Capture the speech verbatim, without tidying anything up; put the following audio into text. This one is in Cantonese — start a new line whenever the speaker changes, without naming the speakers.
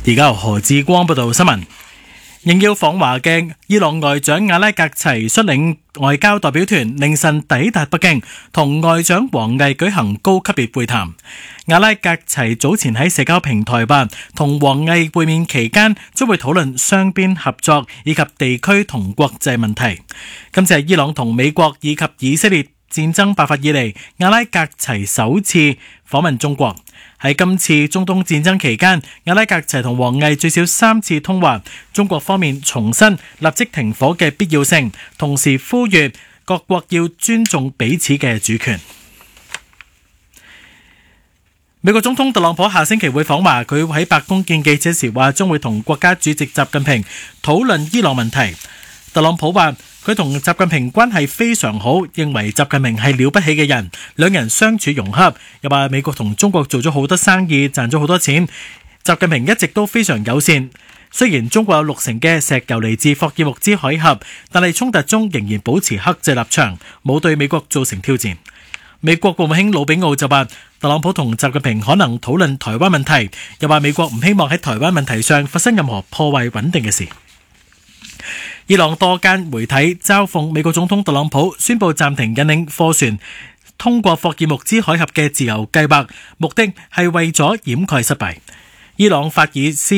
而家由何志光報道新聞。應邀訪華嘅伊朗外長阿拉格齊率領外交代表團凌晨抵達北京，同外長王毅舉行高級別會談。阿拉格齊早前喺社交平台話，同王毅會面期間將會討論雙邊合作以及地區同國際問題。今次係伊朗同美國以及以色列戰爭爆發以嚟，阿拉格齊首次訪問中國。喺今次中東戰爭期間，阿拉格齊同王毅最少三次通話，中國方面重申立即停火嘅必要性，同時呼籲各國要尊重彼此嘅主權。美國總統特朗普下星期會訪華，佢喺白宮見記者時話將會同國家主席習近平討論伊朗問題。特朗普話佢同習近平關係非常好，認為習近平係了不起嘅人，兩人相處融洽。又話美國同中國做咗好多生意，賺咗好多錢，習近平一直都非常友善。雖然中國有六成嘅石油嚟自霍爾木茲海峽，但係衝突中仍然保持克制立場，冇對美國造成挑戰。美國國務卿魯比奧就話特朗普同習近平可能討論台灣問題，又話美國唔希望喺台灣問題上發生任何破壞穩定嘅事。伊朗多間媒體嘲諷美國總統特朗普宣布暫停引領貨船通過霍爾木茲海峽嘅自由計劃，目的係為咗掩蓋失敗。伊朗法爾斯